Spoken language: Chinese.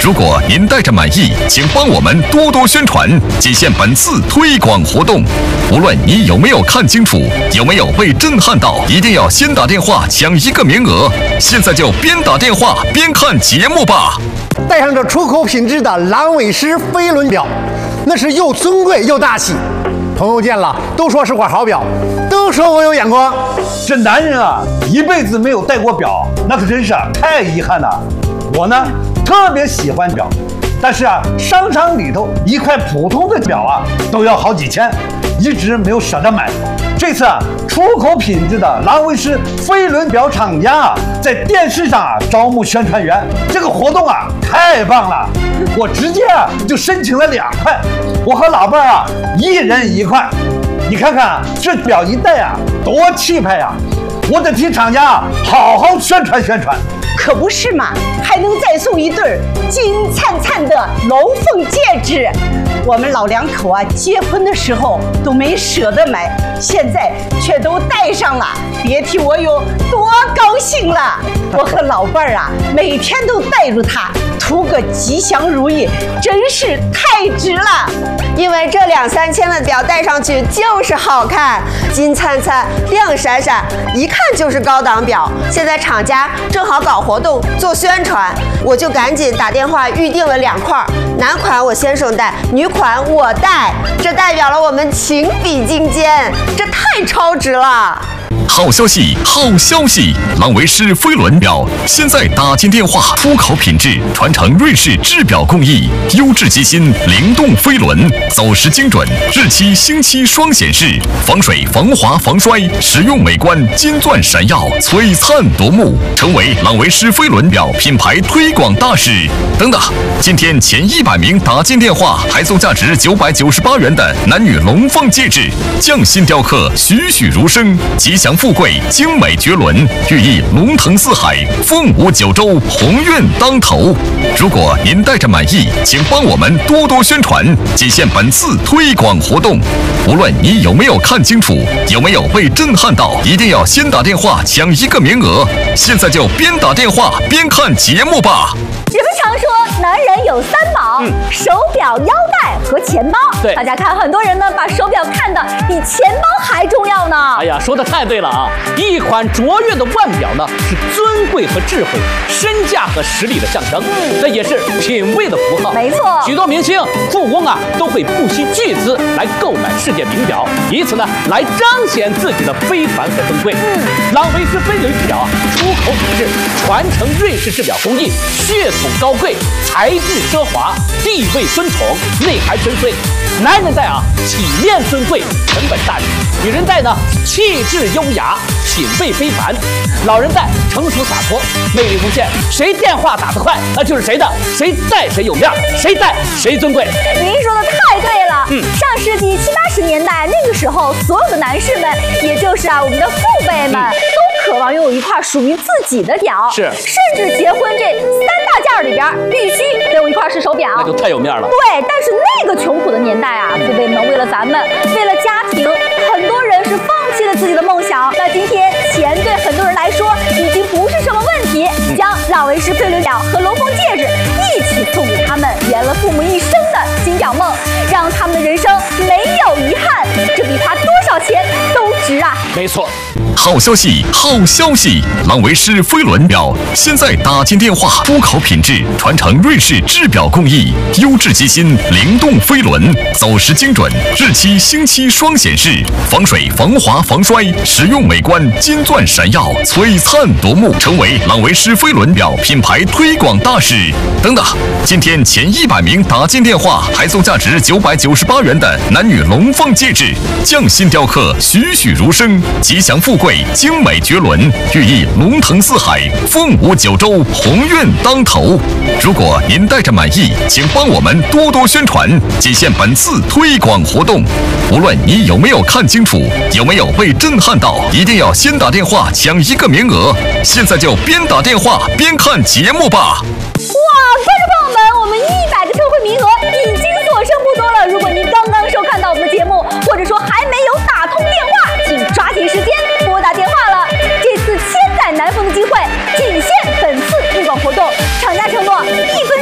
如果您带着满意，请帮我们多多宣传，仅限本次推广活动。无论你有没有看清楚，有没有被震撼到，一定要先打电话抢一个名额。现在就边打电话边看节目吧。 带上这出口品质的郎尾狮飞轮表，那是又尊贵又大气。朋友见了都说是块好表，都说我有眼光。 这男人啊，一辈子没有戴过表，那可真是太遗憾了。我呢，特别喜欢表，但是商场里头一块普通的表都要好几千，一直没有舍得买。这次出口品质的郎尾狮飞轮表厂家在电视上招募宣传员，这个活动太棒了，我直接就申请了2块，我和老伴儿一人1块。你看看这表一戴多气派呀！我得替厂家好好宣传宣传。 可不是嘛，还能再送一对金灿灿的龙凤戒指。我们老两口结婚的时候都没舍得买，现在却都戴上了，别提我有多高兴了。我和老伴儿每天都带着它，图个吉祥如意，真是太值了。 因为这2、3千的表戴上去就是好看，金灿灿、亮闪闪，一看就是高档表。现在厂家正好搞活动做宣传，我就赶紧打电话预定了2块，男款我先生戴，女款我戴，这代表了我们情比金坚，这太超值了。 好消息，好消息！郎尾狮飞轮表现在打进电话，出口品质，传承瑞士制表工艺，优质机芯，灵动飞轮，走时精准，日期星期双显示，防水、防滑、防摔，实用美观，金钻闪耀，璀璨夺目，成为郎尾狮飞轮表品牌推广大使。等等，今天前100名打进电话，还送价值998元的男女龙凤戒指，匠心雕刻，栩栩如生，吉祥富贵，精美绝伦，寓意龙腾四海，凤舞九州，鸿运当头。如果您带着满意，请帮我们多多宣传，仅限本次推广活动。无论你有没有看清楚，有没有被震撼到，一定要先打电话抢一个名额。现在就边打电话边看节目吧。 人们常说男人有3宝，手表、腰带和钱包。 对， 大家看，很多人呢把手表看得比钱包还重要呢。 哎呀，说得太对了啊！一款卓越的腕表呢，是尊贵和智慧、身价和实力的象征，这也是品味的符号。 没错， 许多明星、富翁都会不惜巨资来购买世界名表，以此呢来彰显自己的非凡和尊贵。郎尾狮飞轮表出口品质，传承瑞士制表工艺，血统高贵，材质奢华，地位尊崇，内涵深邃。男人戴体面尊贵，成本大气；女人戴呢气质优雅，品味非凡；老人戴成熟洒脱，魅力无限。谁电话打得快，那就是谁的；谁戴谁有面，谁戴谁尊贵。 您说的太对了。上世纪70、80年代，那个时候所有的男士们，也就是我们的父辈们，都渴望拥有一块属于自己的表， 是， 甚至结婚这3大件里边必须得有一块是手表， 那就太有面了。 对，但是那个穷苦的年代父辈们为了咱们，为了家庭，很多人是放弃了自己的梦想。那今天钱对很多人来说已经不是什么问题，将郎尾狮飞轮表和龙凤戒指一起送给他们，圆了父母一生的金表梦，让他们的人生没有遗憾，这比花多少钱都值啊！ 没错。 好消息，好消息！郎尾狮飞轮表现在打进电话，出口品质，传承瑞士制表工艺，优质机芯，灵动飞轮，走时精准，日期星期双显示，防水、防滑、防摔，实用美观，金钻闪耀，璀璨夺目，成为郎尾狮飞轮表品牌推广大使。等等，今天前100名打进电话，还送价值998元的男女龙凤戒指，匠心雕刻，栩栩如生，吉祥富贵，精美绝伦，寓意龙腾四海，凤舞九州，鸿运当头。如果您带着满意，请帮我们多多宣传，仅限本次推广活动。无论你有没有看清楚，有没有被震撼到，一定要先打电话抢一个名额。现在就边打电话边看节目吧。